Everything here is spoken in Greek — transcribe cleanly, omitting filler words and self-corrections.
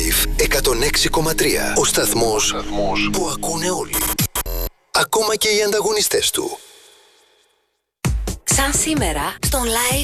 Live 106,3. Ο σταθμός που ακούνε όλοι. Ακόμα και οι ανταγωνιστές του. Σαν σήμερα, στον Live